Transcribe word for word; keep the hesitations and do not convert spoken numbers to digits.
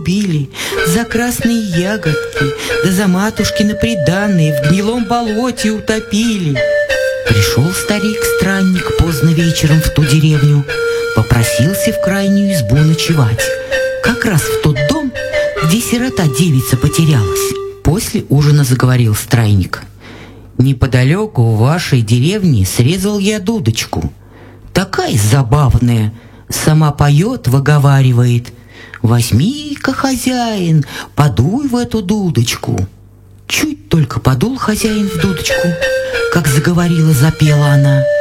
Били за красные ягодки, да за матушкины приданые в гнилом болоте утопили. Пришел старик-странник поздно вечером в ту деревню, попросился в крайнюю избу ночевать, как раз в тот дом, где сирота-девица потерялась. После ужина заговорил странник: «Неподалеку у вашей деревни срезал я дудочку. Такая забавная, сама поет, выговаривает: возьми-ка, хозяин, подуй в эту дудочку». Чуть только подул хозяин в дудочку, как заговорила, запела она: